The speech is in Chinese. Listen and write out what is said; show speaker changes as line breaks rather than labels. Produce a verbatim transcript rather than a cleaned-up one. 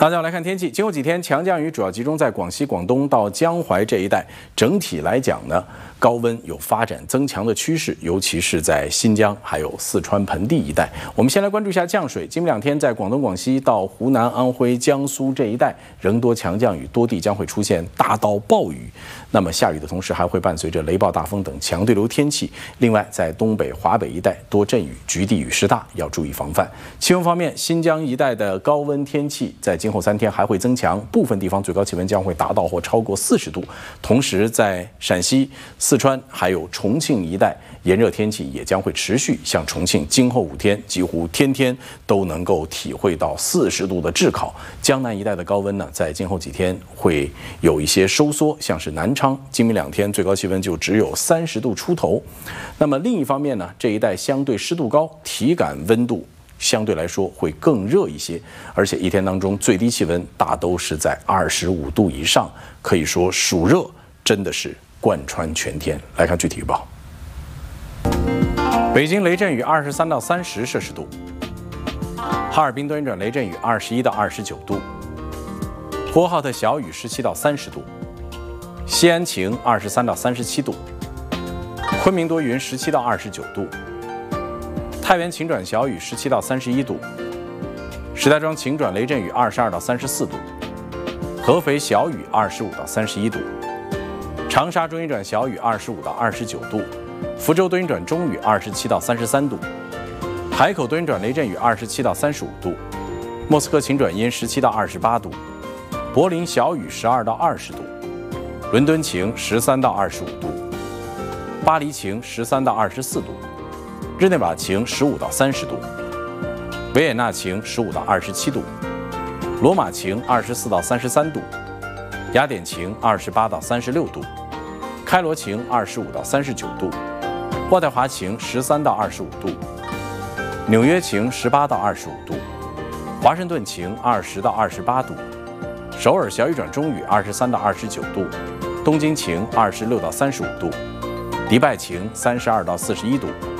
大家来看天气，今后几天强降雨主要集中在广西、广东到江淮这一带。整体来讲呢，高温有发展增强的趋势，尤其是在新疆还有四川盆地一带。我们先来关注一下降水。今明两天在广东、广西到湖南、安徽、江苏这一带仍多强降雨，多地将会出现大到暴雨。那么下雨的同时，还会伴随着雷暴、大风等强对流天气。另外，在东北、华北一带多阵雨，局地雨势大，要注意防范。气温方面，新疆一带的高温天气在今后三天还会增强，部分地方最高气温将会达到或超过四十度。同时，在陕西、四川还有重庆一带，炎热天气也将会持续。像重庆，今后五天几乎天天都能够体会到四十度的炙烤。江南一带的高温呢，在今后几天会有一些收缩，像是南昌，今明两天最高气温就只有三十度出头。那么另一方面呢，这一带相对湿度高，体感温度相对来说会更热一些，而且一天当中最低气温大都是在二十五度以上，可以说暑热真的是贯穿全天。来看具体预报。北京雷阵雨二十三到三十摄氏度，哈尔滨多云转雷阵雨二十一到二十九度，呼和浩特小雨十七到三十度，西安晴二十三到三十七度，昆明多云十七到二十九度，太原晴转小雨十七到三十一度，石家庄晴转雷阵雨二十二到三十四度，合肥小雨二十五到三十一度，长沙多云转小雨二十五到二十九度，福州多云转中雨二十七到三十三度，海口多云转雷阵雨二十七到三十五度，莫斯科晴转阴十七到二十八度，柏林小雨十二到二十度，伦敦晴十三到二十五度，巴黎晴十三到二十四度，日内瓦晴十五到三十度，维也纳晴十五到二十七度，罗马晴二十四到三十三度，雅典晴二十八到三十六度，开罗晴二十五到三十九度，渥太华晴十三到二十五度，纽约晴十八到二十五度，华盛顿晴二十到二十八度，首尔小雨转中雨二十三到二十九度，东京晴二十六到三十五度，迪拜晴三十二到四十一度。